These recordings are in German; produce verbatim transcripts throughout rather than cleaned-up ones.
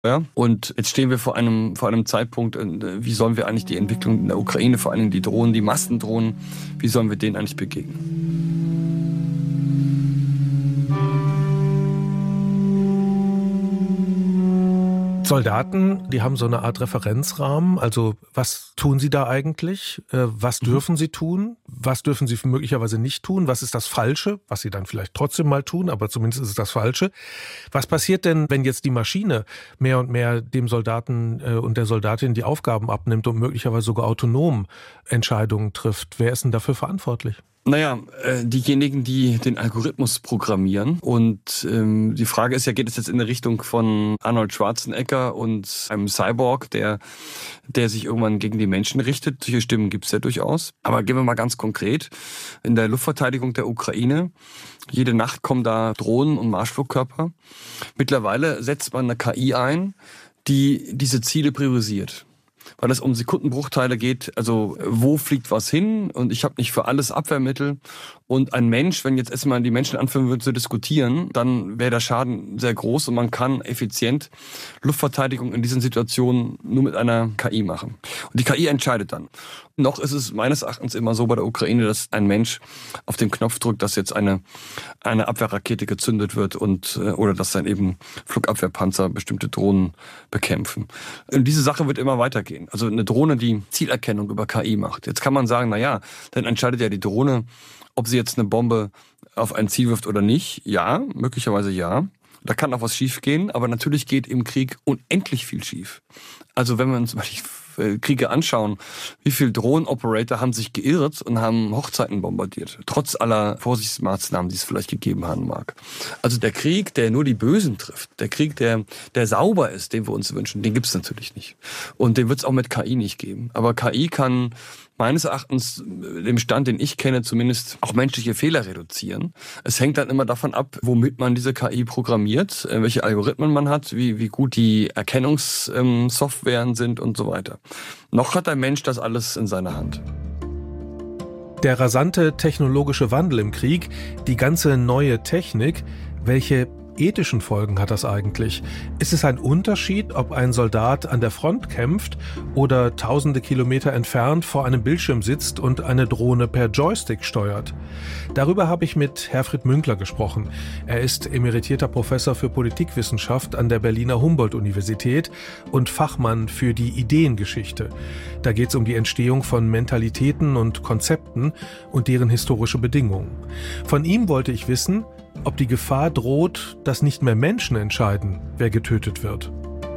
Ja, und jetzt stehen wir vor einem, vor einem Zeitpunkt, wie sollen wir eigentlich die Entwicklung in der Ukraine, vor allem die Drohnen, die Massendrohnen, wie sollen wir denen eigentlich begegnen? Soldaten, die haben so eine Art Referenzrahmen. Also was tun sie da eigentlich? Was dürfen sie tun? Was dürfen sie möglicherweise nicht tun? Was ist das Falsche? Was sie dann vielleicht trotzdem mal tun, aber zumindest ist es das Falsche. Was passiert denn, wenn jetzt die Maschine mehr und mehr dem Soldaten und der Soldatin die Aufgaben abnimmt und möglicherweise sogar autonom Entscheidungen trifft? Wer ist denn dafür verantwortlich? Naja, äh, diejenigen, die den Algorithmus programmieren. Und ähm, die Frage ist ja, geht es jetzt in die Richtung von Arnold Schwarzenegger und einem Cyborg, der der sich irgendwann gegen die Menschen richtet? Solche Stimmen gibt es ja durchaus. Aber gehen wir mal ganz konkret. In der Luftverteidigung der Ukraine, jede Nacht kommen da Drohnen und Marschflugkörper. Mittlerweile setzt man eine K I ein, die diese Ziele priorisiert. Weil es um Sekundenbruchteile geht, also wo fliegt was hin und ich habe nicht für alles Abwehrmittel. Und ein Mensch, wenn jetzt erstmal die Menschen anfangen würden zu diskutieren, dann wäre der Schaden sehr groß und man kann effizient Luftverteidigung in diesen Situationen nur mit einer K I machen. Und die K I entscheidet dann. Noch ist es meines Erachtens immer so bei der Ukraine, dass ein Mensch auf den Knopf drückt, dass jetzt eine eine Abwehrrakete gezündet wird und oder dass dann eben Flugabwehrpanzer bestimmte Drohnen bekämpfen. Und diese Sache wird immer weitergehen. Also eine Drohne, die Zielerkennung über K I macht. Jetzt kann man sagen, na ja, dann entscheidet ja die Drohne, ob sie jetzt eine Bombe auf ein Ziel wirft oder nicht. Ja, möglicherweise ja. Da kann auch was schief gehen, aber natürlich geht im Krieg unendlich viel schief. Also wenn wir uns mal die Kriege anschauen, wie viele Drohnen-Operator haben sich geirrt und haben Hochzeiten bombardiert, trotz aller Vorsichtsmaßnahmen, die es vielleicht gegeben haben mag. Also der Krieg, der nur die Bösen trifft, der Krieg, der der sauber ist, den wir uns wünschen, den gibt es natürlich nicht. Und den wird es auch mit K I nicht geben. Aber K I kann meines Erachtens, dem Stand, den ich kenne, zumindest auch menschliche Fehler reduzieren. Es hängt dann immer davon ab, womit man diese K I programmiert, welche Algorithmen man hat, wie, wie gut die Erkennungssoftwaren sind und so weiter. Noch hat der Mensch das alles in seiner Hand. Der rasante technologische Wandel im Krieg, die ganze neue Technik, welche ethischen Folgen hat das eigentlich? Ist es ein Unterschied, ob ein Soldat an der Front kämpft oder tausende Kilometer entfernt vor einem Bildschirm sitzt und eine Drohne per Joystick steuert? Darüber habe ich mit Herfried Münkler gesprochen. Er ist emeritierter Professor für Politikwissenschaft an der Berliner Humboldt-Universität und Fachmann für die Ideengeschichte. Da geht es um die Entstehung von Mentalitäten und Konzepten und deren historische Bedingungen. Von ihm wollte ich wissen, ob die Gefahr droht, dass nicht mehr Menschen entscheiden, wer getötet wird.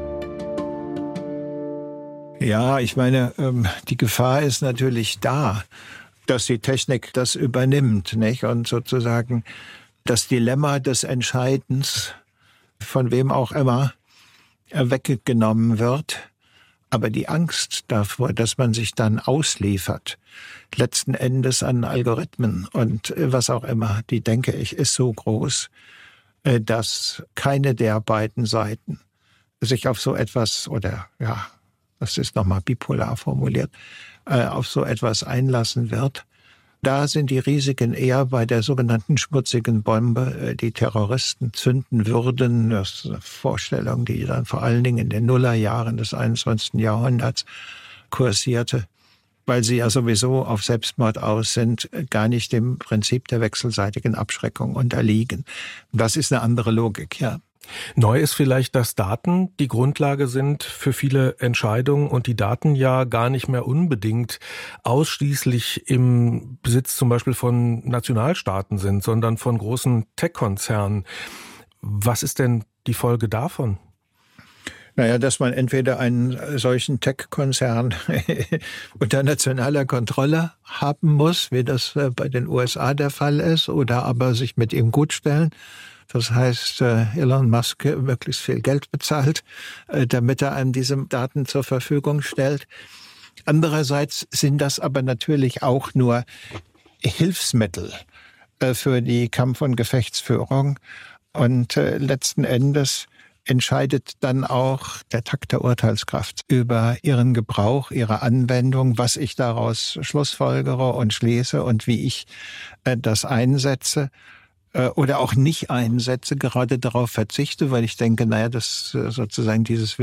Ja, ich meine, die Gefahr ist natürlich da, dass die Technik das übernimmt, nicht? Und sozusagen das Dilemma des Entscheidens, von wem auch immer, weggenommen wird. Aber die Angst davor, dass man sich dann ausliefert, letzten Endes an Algorithmen und was auch immer, die, denke ich, ist so groß, dass keine der beiden Seiten sich auf so etwas, oder ja, das ist nochmal bipolar formuliert, auf so etwas einlassen wird. Da sind die Risiken eher bei der sogenannten schmutzigen Bombe, die Terroristen zünden würden. Das ist eine Vorstellung, die dann vor allen Dingen in den Nullerjahren des einundzwanzigsten Jahrhunderts kursierte, weil sie ja sowieso auf Selbstmord aus sind, gar nicht dem Prinzip der wechselseitigen Abschreckung unterliegen. Das ist eine andere Logik, ja. Neu ist vielleicht, dass Daten die Grundlage sind für viele Entscheidungen und die Daten ja gar nicht mehr unbedingt ausschließlich im Besitz zum Beispiel von Nationalstaaten sind, sondern von großen Tech-Konzernen. Was ist denn die Folge davon? Naja, dass man entweder einen solchen Tech-Konzern unter nationaler Kontrolle haben muss, wie das bei den U S A der Fall ist, oder aber sich mit ihm gutstellen. Das heißt, Elon Musk möglichst viel Geld bezahlt, damit er einem diese Daten zur Verfügung stellt. Andererseits sind das aber natürlich auch nur Hilfsmittel für die Kampf- und Gefechtsführung. Und letzten Endes entscheidet dann auch der Takt der Urteilskraft über ihren Gebrauch, ihre Anwendung, was ich daraus schlussfolgere und schließe und wie ich das einsetze. oder auch nicht einsetze, gerade darauf verzichte, weil ich denke, naja, das sozusagen dieses